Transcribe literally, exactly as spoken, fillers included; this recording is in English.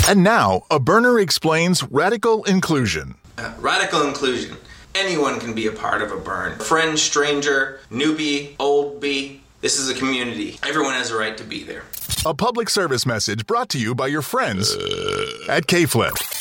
And now, A Burner explains radical inclusion. Uh, radical inclusion. Anyone can be a part of a burn. Friend, stranger, newbie, old bee. This is a community. Everyone has a right to be there. A public service message brought to you by your friends at K-Flip.